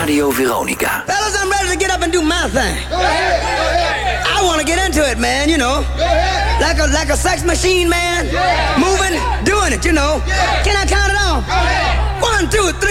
Radio Veronica. Fellas, I'm ready to get up and do my thing. I want to get into it, man, you know. Like a sex machine, man. Moving, doing it, you know. Can I count it off? 1, 2, 3.